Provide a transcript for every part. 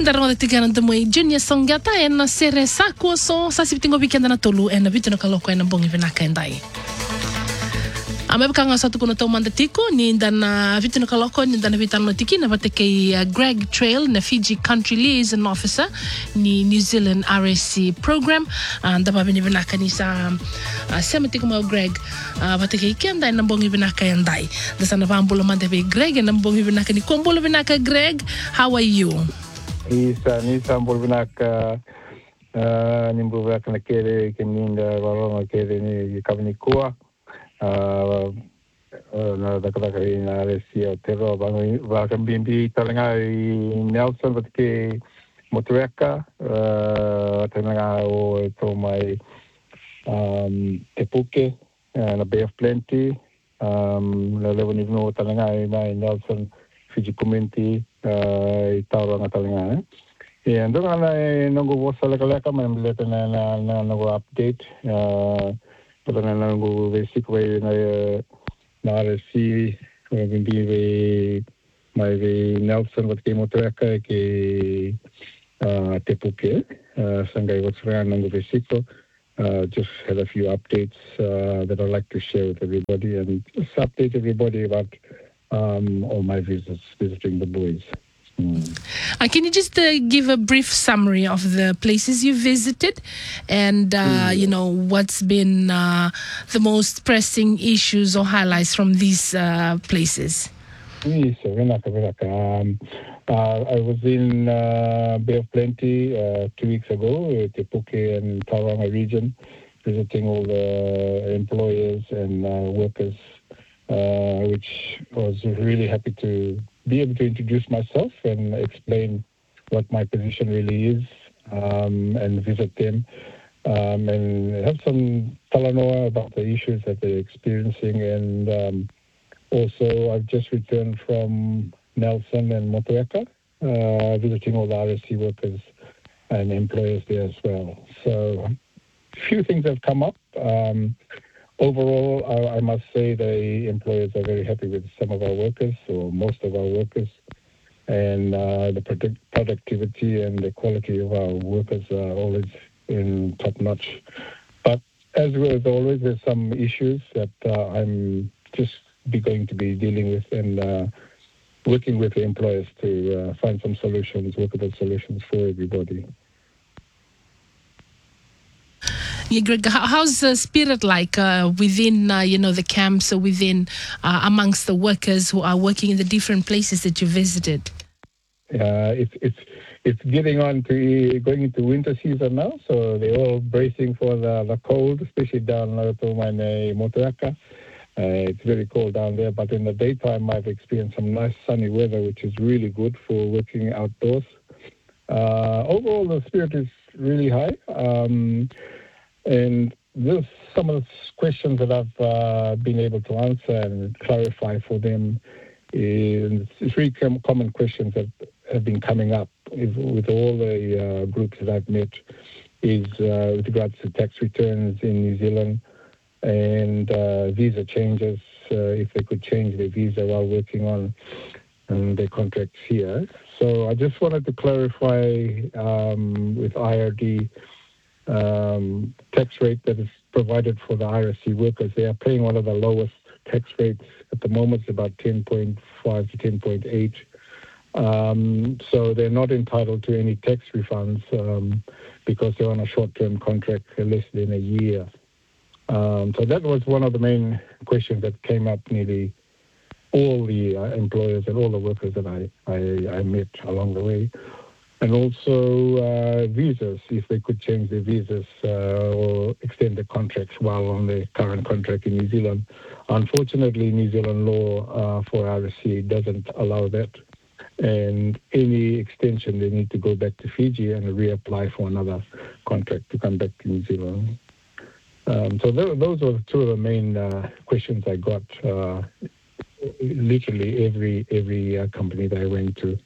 Daroda tigana mo Junior Songata e na sere sako so sa sipitingo weekend na tolu e na bitino kaloko e na bongi vinaka endai. Amebka nga satu kuno tau mandatiko ni ndana vitino kaloko ni ndana vitano tiki na bateke Greg Trail na Fiji Country Liaison Officer ni New Zealand RSC program ndaba bini vinaka ni sa sema tiko mo Greg bateke ikenda na bongi vinaka endai. Dasa na vambula mandebe Greg na bongi vinaka ni kombolo vinaka Greg. How are you? Nisa mbulvinaka nimbulvinaka na kere keninga waronga kere ni kavanikua na dakadaka na resi o tero vaka mbimbi talanga I Nelson vatike motueka talanga o to mai Te Puke na Bay of Plenty na levani no talanga I Nelson Fiji community I tauranga talanga e ando ana nongo vosa leka mamleta na nongo update pero na nongo basic way na RSC bimbi mai Nelson wat ke motreka ke Te Puke sangai what's around nongo basic just had a few updates that I'd like to share with everybody and just update everybody about all my visits, visiting the boys. Can you just give a brief summary of the places you visited and, you know, what's been the most pressing issues or highlights from these places? Yes, I was in Bay of Plenty 2 weeks ago, Te Puke and Tauranga region, visiting all the employers and workers, which I was really happy to be able to introduce myself and explain what my position really is, and visit them, and have some talanoa about the issues that they're experiencing. And also, I've just returned from Nelson and Motueka, visiting all the RSC workers and employers there as well. So a few things have come up. Overall, I must say the employers are very happy with some of our workers, or most of our workers, and the productivity and the quality of our workers are always in top notch. But as always, there's some issues that I'm just going to be dealing with and working with the employers to find some solutions, workable solutions for everybody. Yeah, Greg, how's the spirit like within, you know, the camps or within amongst the workers who are working in the different places that you visited? It's getting on to going into winter season now, so they're all bracing for the cold, especially down in Motueka. It's very cold down there, but in the daytime I've experienced some nice sunny weather, which is really good for working outdoors. Overall, the spirit is really high. And there's some of the questions that I've been able to answer and clarify for them. It's really common questions that have been coming up with all the groups that I've met is with regards to tax returns in New Zealand and visa changes, if they could change their visa while working on their contracts here. So I just wanted to clarify with IRD tax rate that is provided for the RSC workers. They are paying one of the lowest tax rates at the moment. It's about 10.5 to 10.8. So they're not entitled to any tax refunds because they're on a short-term contract for less than a year. So that was one of the main questions that came up nearly all the employers and all the workers that I met along the way. And also visas, if they could change their visas or extend the contracts while on the current contract in New Zealand. Unfortunately, New Zealand law for RSC doesn't allow that. And any extension, they need to go back to Fiji and reapply for another contract to come back to New Zealand. So those were two of the main questions I got, literally every company that I went to.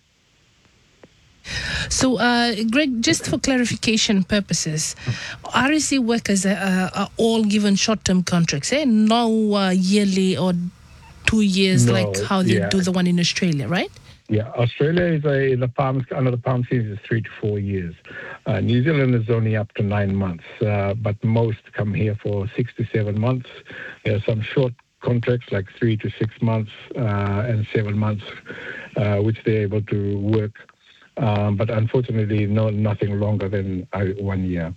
So, Greg, just for clarification purposes, RSC workers are all given short-term contracts, eh? No yearly or 2 years like how they do the one in Australia, right? Yeah, Australia is under the palm season is 3 to 4 years. New Zealand is only up to 9 months, but most come here for 6 to 7 months. There are some short contracts like 3 to 6 months and 7 months, which they're able to work. But unfortunately, nothing longer than 1 year.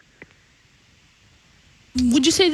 Would you say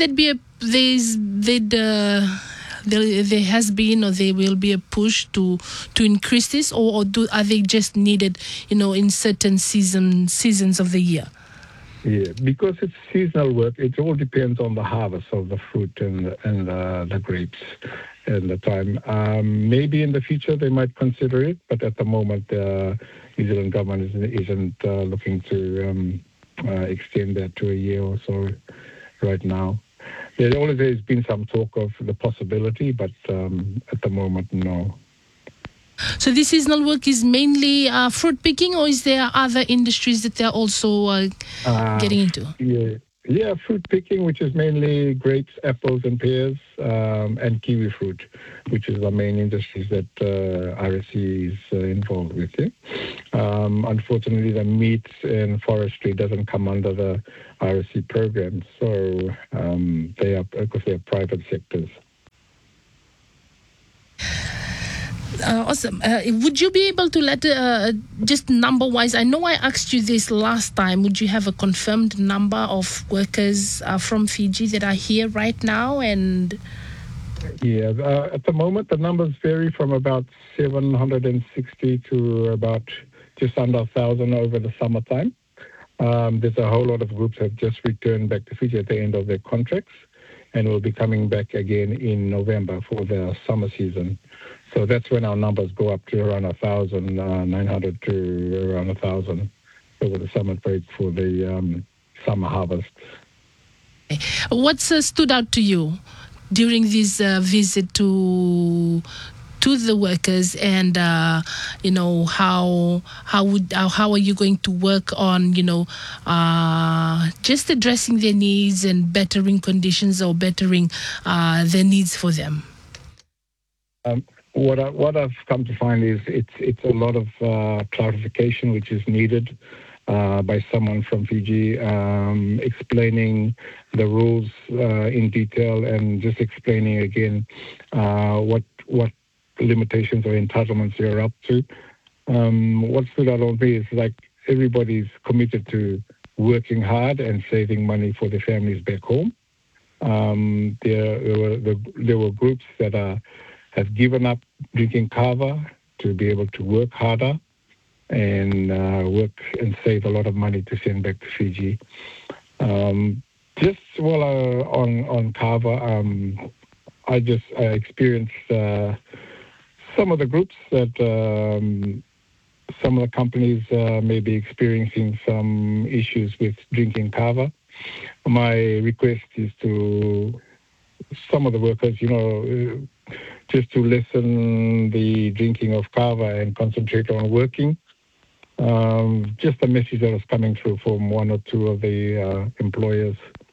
there has been or there will be a push to increase this, or are they just needed, in certain seasons of the year? Yeah, because it's seasonal work, it all depends on the harvest of the fruit and the grapes and the time. Maybe in the future they might consider it, but at the moment the New Zealand government isn't looking to extend that to a year or so right now. There always has been some talk of the possibility, but at the moment, no. So this seasonal work is mainly fruit picking, or is there other industries that they're also getting into? Yeah, fruit picking, which is mainly grapes, apples and pears, and kiwi fruit, which is the main industries that RSE is involved with. Yeah? Unfortunately, the meat and forestry doesn't come under the RSE program, so they are private sectors. Awesome. Would you be able to let, just number-wise, I know I asked you this last time, would you have a confirmed number of workers from Fiji that are here right now? And yeah, at the moment, the numbers vary from about 760 to about just under 1,000 over the summertime. There's a whole lot of groups have just returned back to Fiji at the end of their contracts and will be coming back again in November for the summer season. So that's when our numbers go up to around 1,900 to around 1,000 over the summer break for the summer harvest. What's stood out to you during this visit to the workers, and how are you going to work on just addressing their needs and bettering conditions or bettering their needs for them? What I've come to find is it's a lot of clarification which is needed by someone from Fiji, explaining the rules in detail and just explaining again what limitations or entitlements you're up to. What stood out on me is like everybody's committed to working hard and saving money for their families back home. There were groups that have given up drinking kava to be able to work harder and work and save a lot of money to send back to Fiji. Just while on kava, I experienced some of the groups that some of the companies may be experiencing some issues with drinking kava. My request is to some of the workers, just to lessen the drinking of kava and concentrate on working. Just a message that was coming through from one or two of the employers.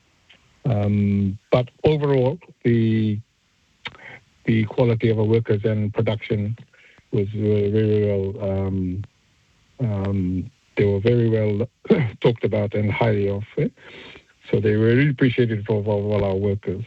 But overall, the quality of our workers and production was very well. They were very well talked about and highly of it. So they were really appreciated for all our workers.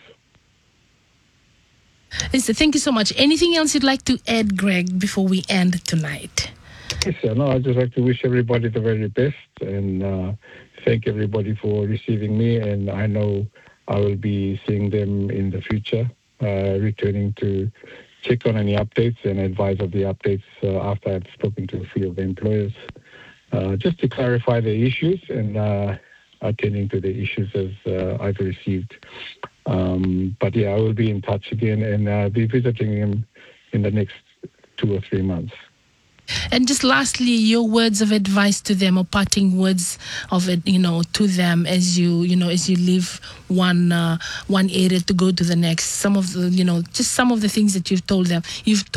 Lisa, thank you so much. Anything else you'd like to add, Greg, before we end tonight? Yes, sir. No, I'd just like to wish everybody the very best and thank everybody for receiving me. And I know I will be seeing them in the future, returning to check on any updates and advise of the updates after I've spoken to a few of the employers, just to clarify the issues and attending to the issues as I've received. But yeah, I will be in touch again and be visiting him in the next 2 or 3 months. And just lastly, your words of advice to them, or parting words of it, to them as you leave one area to go to the next. Some of the, just some of the things that you've told them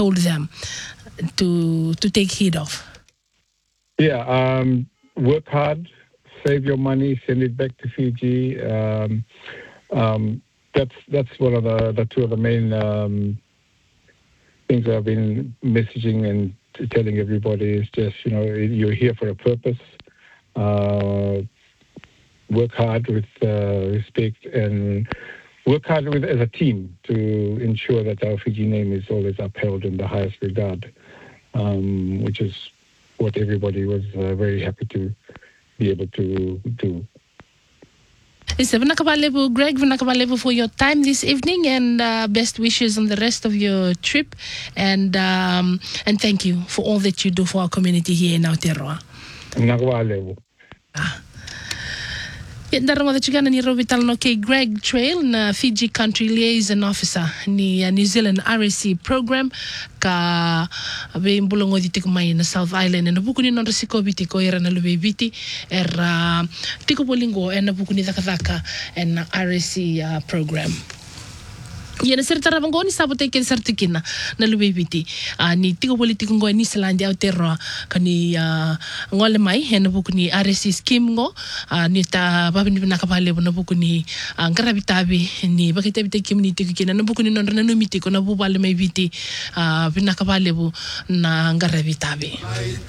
to take heed of. Yeah, work hard, save your money, send it back to Fiji. That's one of the two of the main things I've been messaging and telling everybody is just, you're here for a purpose. Work hard with respect and work hard as a team to ensure that our Fiji name is always upheld in the highest regard, which is what everybody was very happy to be able to do. Greg, for your time this evening, and best wishes on the rest of your trip, and thank you for all that you do for our community here in Aotearoa. Darama chigana ni robital no ke Greg Trail na Fiji Country Liaison Officer ni New Zealand RSC program ka abe mbulongo ditiko mai na South Island na buku ni non resiko bitiko era na lube biti era tiko bolingo na buku ni dakadaka na RSC program. Yana serta rabangoni sabote ke sertikina na lubebiti ni tiko politiko ngo ni Selandi Aotearoa kani ngole mai na buku ni RSC scheme ngo ni ta babini nakapale na buku ni ngarabitabi ni bakita bite community kina na buku ni non na numiti ko na bubale mai biti binakapale bu na ngarabitabi.